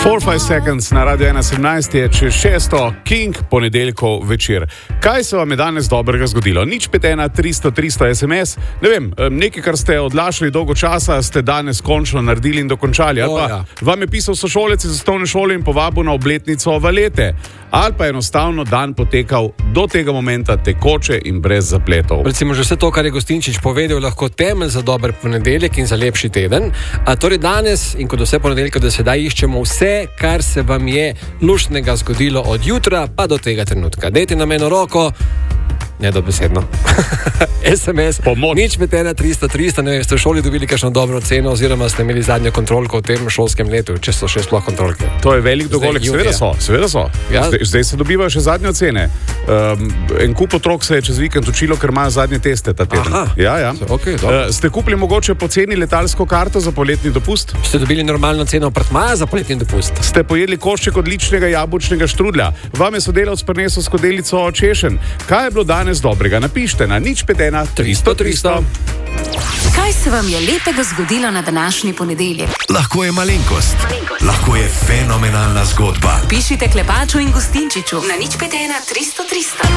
4-5 seconds na Radio 1.17 je čez 6. King ponedeljkov večer. Kaj se vam je danes dobrega zgodilo? Nič 51300 SMS, ne vem, nekaj, kar ste odlašali dolgo časa, ste danes končno naredili in dokončali. Ali pa vam je pisal sošolec iz osnovne šole in povabil na obletnico valete. Ali pa enostavno dan potekal do tega momenta tekoče in brez zapletov. Recimo že vse to, kar je Gostinčič povedal, lahko temelj za dober ponedeljek in za lepši teden. A torej danes in kot vse ponedeljke do sedaj iščemo vse, kar se vam je luštnega zgodilo od jutra pa do tega trenutka. Dajte nam eno roko, nedobesedno. SMS, pomoč. Nič 51300, ne vem, ste v šoli dobili kakšno dobro ceno oziroma ste imeli zadnjo kontrolko v tem šolskem letu, če so še sploh kontrolke. To je velik dogodek, seveda so. Ja. Zdaj se dobivajo še zadnje ocene. En kup otrok se je čez vikend učilo, ker imajo zadnje teste ta teden. Ja. Okay, ste kupili mogoče poceni letalsko karto za poletni dopust? Ste dobili normalno ceno apartmaja za poletni dopust? Ste pojedli košček odličnega jabolčnega štrudlja? Vam je sodelavec prinesel skodelico češenj? Kaj je bilo danes dobrega? Napište na nič 51300. Kaj se vam je lepega zgodilo na današnji ponedeljek? Lahko je malenkost, lahko je fenomenalna zgodba. Pišite Klepaču in Gostinčiču na nič 51300.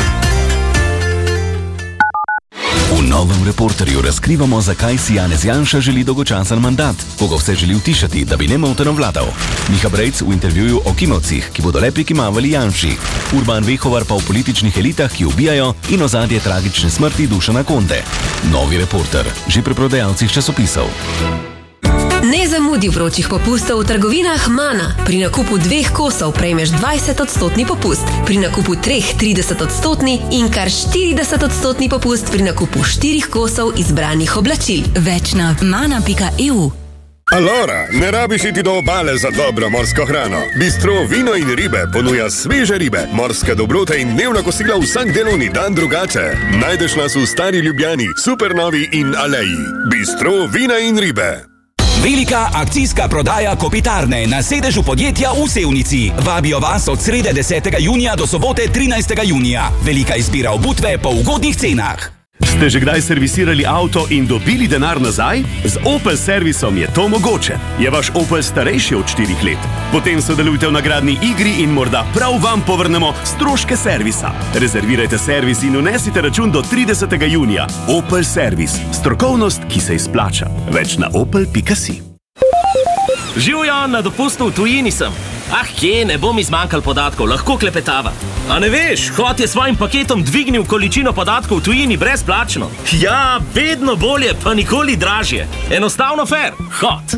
V novem Reporterju razkrivamo, zakaj si Janez Janša želi dolgočasen mandat, koga vse želi utišati, da bi nemoteno vladal. Miha Brejc v intervjuju o kimovcih, ki bodo le prikimavali Janši. Urban Vehovar pa o političnih elitah, ki ubijajo, in ozadje tragične smrti Dušana Konde. Novi Reporter, že pri prodajalcih časopisov. Ne zamudi vročih popustov v trgovinah Mana. Pri nakupu 2 kosov prejmeš 20% popust, pri nakupu 3 30% in kar 40% popust pri nakupu 4 kosov izbranih oblačil. Več na mana.eu. Alora, ne rabiš iti do obale za dobro morsko hrano. Bistro Vino in ribe ponuja sveže ribe, morske dobrote in dnevna kosila vsak delovni dan drugače. Najdeš nas v Stari Ljubljani, Supernovi in Aleji. Bistro Vina in ribe. Velika akcijska prodaja Kopitarne na sedežu podjetja v Sevnici. Vabijo vas od srede 10. junija do sobote 13. junija. Velika izbira obutve po ugodnih cenah. Ste že kdaj servisirali avto in dobili denar nazaj? Z Opel servisom je to mogoče. Je vaš Opel starejši od 4 let? Potem sodelujte v nagradni igri in morda prav vam povrnemo stroške servisa. Rezervirajte servis in unesite račun do 30. junija. Opel servis. Strokovnost, ki se izplača. Več na opel.si. Živjo, na dopustu v tujini sem. Kje, ne bom izmanjkal podatkov, lahko klepetava. A ne veš, Hot je svojim paketom dvignil količino podatkov v tujini brezplačno. Ja, vedno bolje, pa nikoli dražje. Enostavno fair. Hot.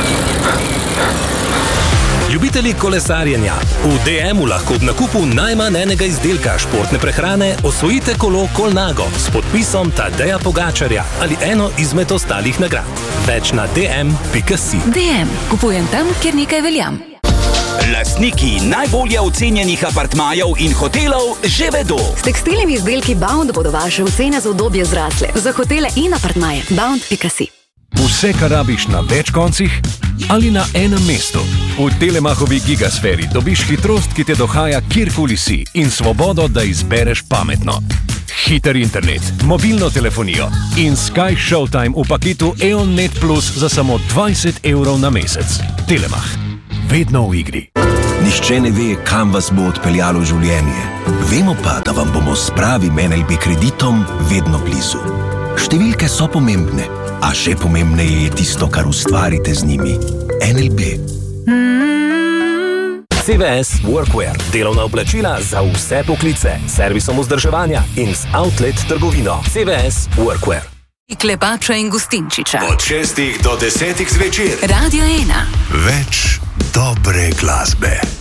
Ljubitelji kolesarjenja. V DM-u lahko ob nakupu najmanj enega izdelka športne prehrane osvojite kolo Colnago s podpisom Tadeja Pogačarja ali eno izmed ostalih nagrad. Več na dm.si. DM. Kupujem tam, kjer nekaj veljam. Lastniki najbolje ocenjenih apartmajev in hotelov že vedo. S tekstilnimi izdelki Bound bodo vaše ocene za udobje zrasle. Za hotele in apartmaje. Bound.si. Vse, kar rabiš na več koncih ali na enem mestu. V Telemachovi Gigasferi dobiš hitrost, ki te dohaja kjerkoli si in svobodo, da izbereš pametno. Hiter internet, mobilno telefonijo in Sky Showtime v paketu EON Net Plus za samo 20 € na mesec. Telemach. Vedno v igri. Nihče ne ve, kam vas bo odpeljalo življenje. Vemo pa, da vam bomo s pravim NLB kreditom vedno blizu. Številke so pomembne, a še pomembneje je tisto, kar ustvarite z njimi. NLB. CVS Workwear. Delovna oblačila za vse poklice. Servisom vzdrževanja in z outlet trgovino. CVS Workwear. Klepača in Gostinčiča. Od 6 do 10 zvečer. Radio 1. Več dobre glasbe.